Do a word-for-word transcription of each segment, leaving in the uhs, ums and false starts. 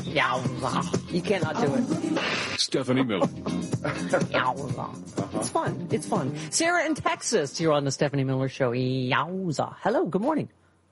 Yowza. You cannot do it. Stephanie Miller. Yowza. Uh-huh. It's fun. It's fun. Sarah in Texas, you're on the Stephanie Miller Show. Yowza. Hello, good morning.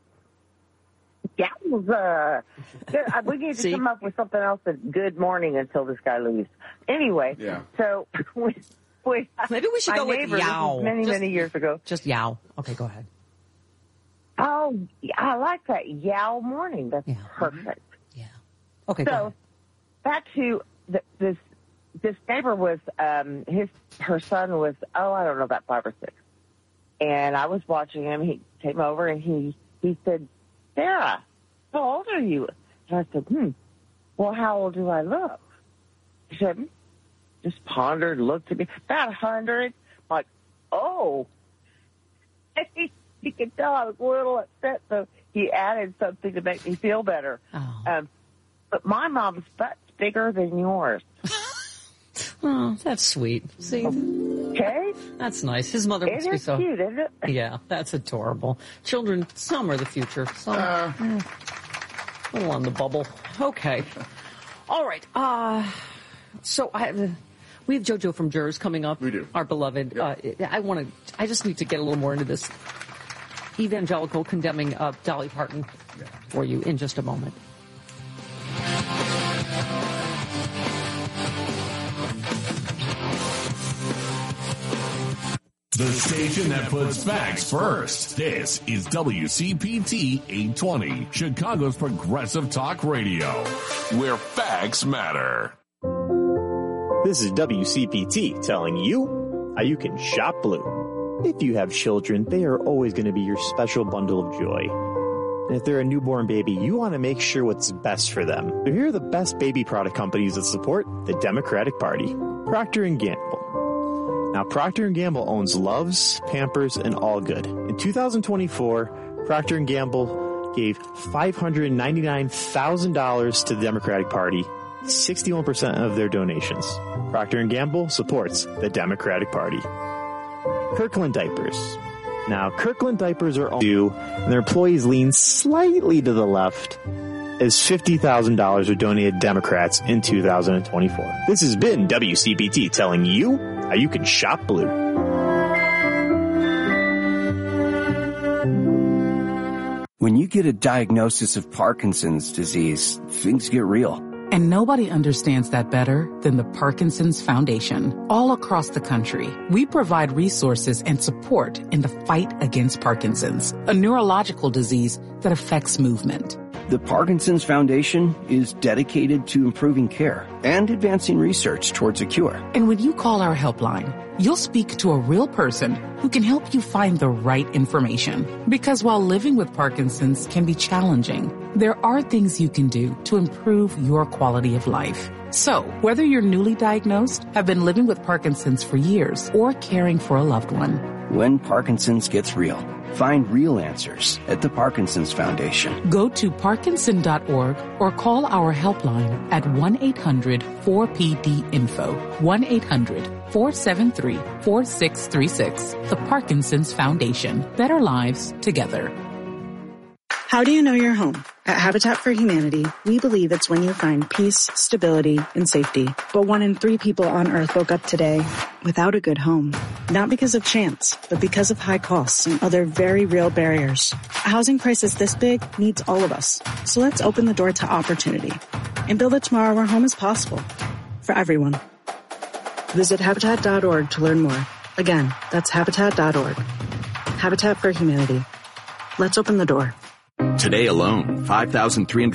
Yowza. We need to See? come up with something else than good morning until this guy leaves. Anyway, yeah. so we, we, maybe we should my go with neighbor, yow. This is many, just, many years ago. Just yow. Okay, go ahead. Oh, I like that. Yow morning. That's yeah. perfect. Yeah. Okay, so, go ahead. back to the, this, this neighbor was, um, his, her son was, oh, I don't know, about five or six. And I was watching him. He came over and he, he said, Sarah, how old are you? And I said, hmm, well, how old do I look? He said, hmm. Just pondered, looked at me, about a hundred. I'm like, oh. He, he could tell I was a little upset, so he added something to make me feel better. Oh. Um, but my mom's butt's bigger than yours. Oh, that's sweet. See? Okay. That's nice. His mother must It be is so cute, isn't it? Yeah, that's adorable. Children, some are the future. Some uh, eh, a little on the bubble. Okay. All right. Uh, so I have, we have JoJo from Jers coming up. We do. Our beloved. Yep. Uh, I want to. I just need to get a little more into this evangelical condemning of Dolly Parton yeah. for you in just a moment. The station that puts facts first. This is W C P T eight twenty, Chicago's progressive talk radio, where facts matter. This is W C P T telling you how you can shop blue. If you have children, they are always going to be your special bundle of joy. And if they're a newborn baby, you want to make sure what's best for them. So here are the best baby product companies that support the Democratic Party. Procter and Gamble. Now, Procter and Gamble owns Luvs, Pampers, and All Good. In two thousand twenty-four, Procter and Gamble gave five hundred ninety-nine thousand dollars to the Democratic Party, sixty-one percent of their donations. Procter and Gamble supports the Democratic Party. Kirkland Diapers. Now, Kirkland Diapers are due, and their employees lean slightly to the left, as fifty thousand dollars are donated to Democrats in two thousand twenty-four. This has been W C P T telling you how you can shop blue. When you get a diagnosis of Parkinson's disease, things get real. And nobody understands that better than the Parkinson's Foundation. All across the country, we provide resources and support in the fight against Parkinson's, a neurological disease that affects movement. The Parkinson's Foundation is dedicated to improving care and advancing research towards a cure. And when you call our helpline, you'll speak to a real person who can help you find the right information. Because while living with Parkinson's can be challenging, there are things you can do to improve your quality of life. So, whether you're newly diagnosed, have been living with Parkinson's for years, or caring for a loved one, when Parkinson's gets real, find real answers at the Parkinson's Foundation. Go to parkinson dot org or call our helpline at one eight hundred four P D info, one eight hundred four seven three four six three six. The Parkinson's Foundation. Better lives together. How do you know your home? At Habitat for Humanity, we believe it's when you find peace, stability, and safety. But one in three people on Earth woke up today without a good home. Not because of chance, but because of high costs and other very real barriers. A housing crisis this big needs all of us. So let's open the door to opportunity and build a tomorrow where home is possible for everyone. Visit Habitat dot org to learn more. Again, that's Habitat dot org. Habitat for Humanity. Let's open the door. Today alone, five thousand three hundred